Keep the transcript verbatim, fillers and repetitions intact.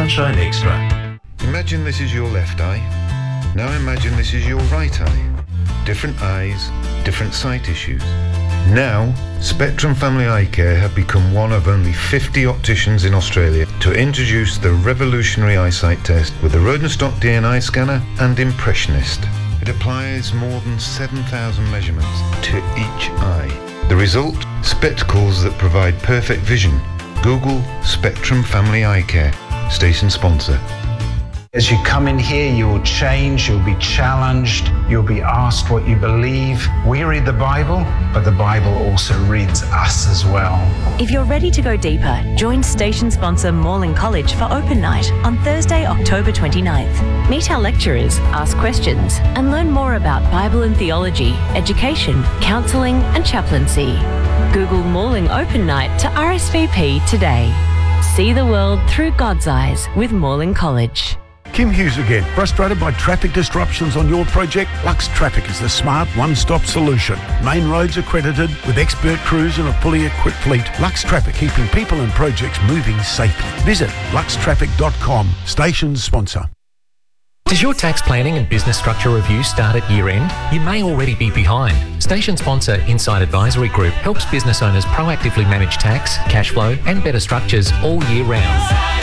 Sunshine Extra. Imagine this is your left eye. Now imagine this is your right eye. Different eyes, different sight issues. Now, Spectrum Family Eye Care have become one of only fifty opticians in Australia to introduce the revolutionary eyesight test with the Rodenstock D N I scanner and Impressionist. It applies more than seven thousand measurements to each eye. The result? Spectacles that provide perfect vision. Google Spectrum Family Eye Care. Station sponsor. As you come in here, you will change, you'll be challenged, you'll be asked what you believe. We read the Bible, but the Bible also reads us as well. If you're ready to go deeper, join station sponsor Morling College for Open Night on Thursday, October twenty-ninth. Meet our lecturers, ask questions, and learn more about Bible and theology, education, counselling, and chaplaincy. Google Morling Open Night to R S V P today. See the world through God's eyes with Morling College. Kim Hughes again. Frustrated by traffic disruptions on your project? Lux Traffic is the smart one-stop solution. Main roads accredited with expert crews and a fully equipped fleet. Lux Traffic, keeping people and projects moving safely. Visit lux traffic dot com. Station sponsor. Does your tax planning and business structure review start at year end? You may already be behind. Station sponsor Insight Advisory Group helps business owners proactively manage tax, cash flow and better structures all year round.